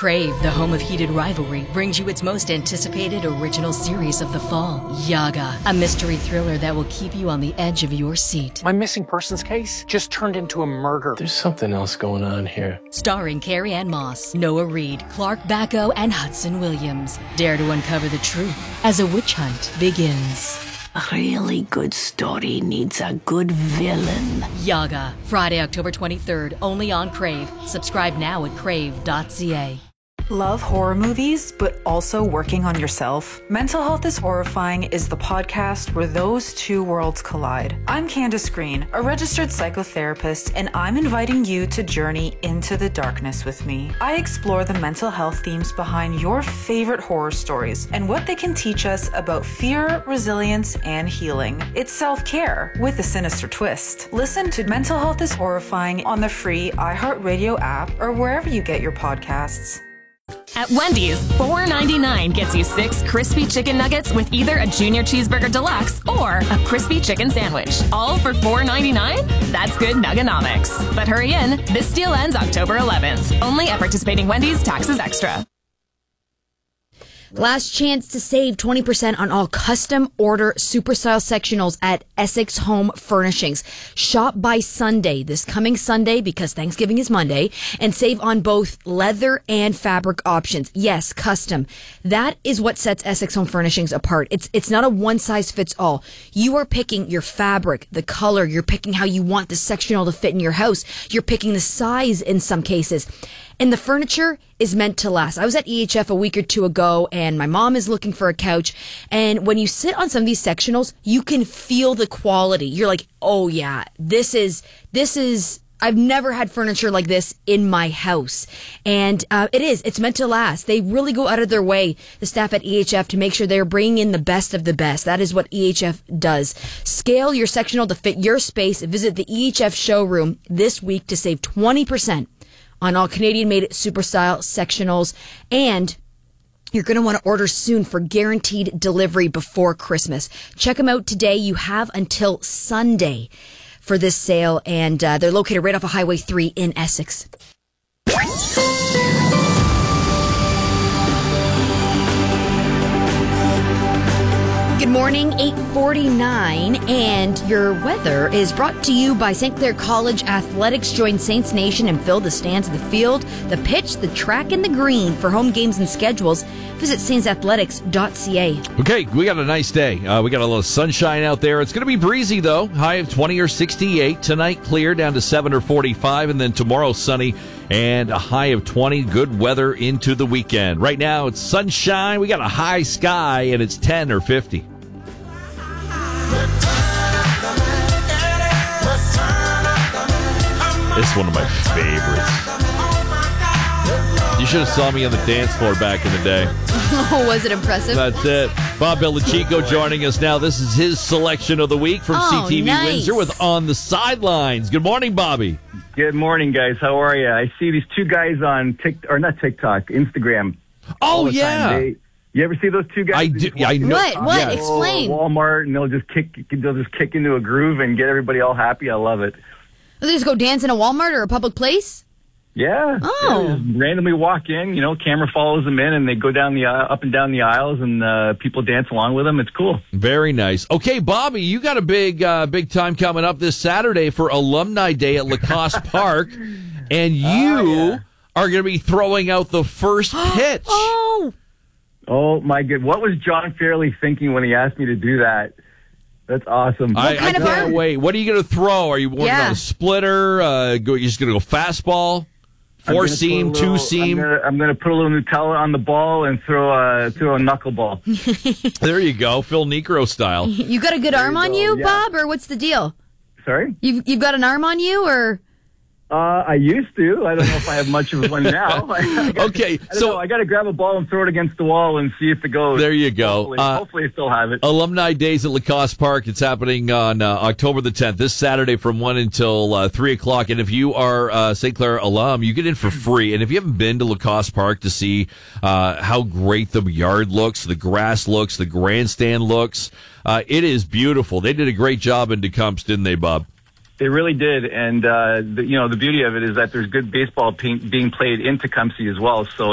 Crave, the home of heated rivalry, brings you its most anticipated original series of the fall, Yaga, a mystery thriller that will keep you on the edge of your seat. My missing persons case just turned into a murder. There's something else going on here. Starring Carrie-Anne Moss, Noah Reid, Clark Bacco, and Hudson Williams. Dare to uncover the truth as a witch hunt begins. A really good story needs a good villain. Yaga, Friday, October 23rd, only on Crave. Subscribe now at crave.ca. Love horror movies, but also working on yourself? Mental Health is Horrifying is the podcast where those two worlds collide. I'm Candace Green, a registered psychotherapist, and I'm inviting you to journey into the darkness with me. I explore the mental health themes behind your favorite horror stories and what they can teach us about fear, resilience, and healing. It's self-care with a sinister twist. Listen to Mental Health is Horrifying on the free iHeartRadio app or wherever you get your podcasts. At Wendy's, $4.99 gets you 6 crispy chicken nuggets with either a Junior Cheeseburger Deluxe or a crispy chicken sandwich. All for $4.99? That's good nugganomics. But hurry in, this deal ends October 11th. Only at participating Wendy's, taxes extra. Last chance to save 20% on all custom order super style sectionals at Essex Home Furnishings. Shop by Sunday, this coming Sunday, because Thanksgiving is Monday, and save on both leather and fabric options. Yes, custom. That is what sets Essex Home Furnishings apart. It's not a one size fits all. You are picking your fabric, the color, you're picking how you want the sectional to fit in your house. You're picking the size in some cases. And the furniture is meant to last. I was at EHF a week or two ago, and my mom is looking for a couch. And when you sit on some of these sectionals, you can feel the quality. You're like, oh yeah, this is, I've never had furniture like this in my house. And it's meant to last. They really go out of their way, the staff at EHF, to make sure they're bringing in the best of the best. That is what EHF does. Scale your sectional to fit your space. Visit the EHF showroom this week to save 20% on all Canadian-made super style sectionals, and you're going to want to order soon for guaranteed delivery before Christmas. Check them out today. You have until Sunday for this sale, and they're located right off of Highway 3 in Essex. Good morning, 8:49, and your weather is brought to you by St. Clair College Athletics. Join Saints Nation and fill the stands of the field, the pitch, the track, and the green. For home games and schedules, visit saintsathletics.ca. Okay, we got a nice day. We got a little sunshine out there. It's going to be breezy, though. High of 20 or 68. Tonight, clear down to 7 or 45, and then tomorrow, sunny and a high of 20. Good weather into the weekend. Right now, it's sunshine. We got a high sky, and it's 10 or 50. This is one of my favorites. You should have saw me on the dance floor back in the day. Oh, was it impressive? That's it. Bob Belichico joining us now. This is his selection of the week from CTV nice. Windsor with On the Sidelines. Good morning, Bobby. Good morning, guys. How are you? I see these two guys on Instagram. Oh, yeah. You ever see those two guys? I do. Yeah, I know. What? Yes. Explain. Walmart, and they'll just kick into a groove and get everybody all happy. I love it. They just go dance in a Walmart or a public place? Yeah. Oh. They just randomly walk in, camera follows them in, and they go down up and down the aisles, and people dance along with them. It's cool. Very nice. Okay, Bobby, you got a big time coming up this Saturday for Alumni Day at Lacoste Park, and you are going to be throwing out the first pitch. Oh, my God. What was John Fairley thinking when he asked me to do that? That's awesome. What kind of can't wait. What are you going to throw? Are you working on a splitter? You're just going to go fastball? 4-seam, 2-seam? I'm going to put a little Nutella on the ball and throw a knuckleball. There you go. Phil Necro style. You got a good arm on you, Bob, or what's the deal? Sorry? You've got an arm on you, or? I used to. I don't know if I have much of one now. I got to grab a ball and throw it against the wall and see if it goes. There you go. Hopefully I still have it. Alumni Days at Lacoste Park. It's happening on October the 10th, this Saturday from 1 until 3 o'clock. And if you are St. Clair alum, you get in for free. And if you haven't been to Lacoste Park to see how great the yard looks, the grass looks, the grandstand looks, it is beautiful. They did a great job in Tecumseh, didn't they, Bob? They really did, and the beauty of it is that there's good baseball being played in Tecumseh as well. So